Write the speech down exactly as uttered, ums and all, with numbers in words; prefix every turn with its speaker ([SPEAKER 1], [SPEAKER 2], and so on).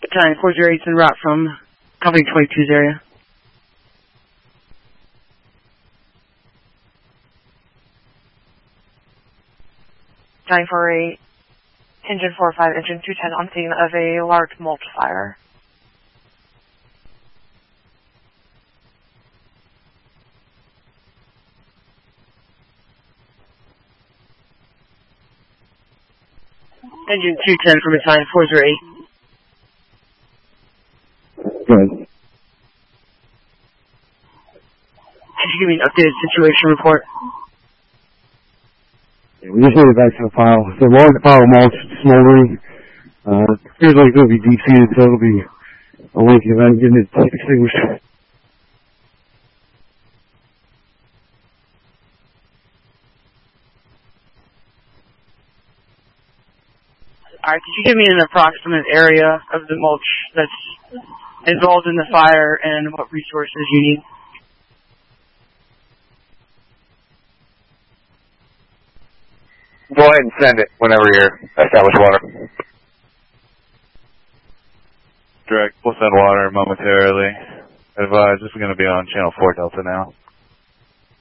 [SPEAKER 1] Battalion four zero eight en route from Company twenty-two's area.
[SPEAKER 2] Battalion four eight, engine four five, engine two ten on scene of a large mulch fire.
[SPEAKER 1] Engine two ten from Battalion four zero eight.
[SPEAKER 3] Good.
[SPEAKER 1] Could you give me an updated situation report?
[SPEAKER 3] Yeah, we just made it back to the file. So large pile of mulch smoldering. Uh, appears like it's going to be deep seated, so it'll be a lengthy event getting it extinguished.
[SPEAKER 1] Alright, could you give me an approximate area of the mulch that's involved in the fire and what resources you need?
[SPEAKER 4] Go ahead and send it whenever you're established water.
[SPEAKER 5] Direct, we'll send water momentarily. Advise, this is going to be on channel four Delta now.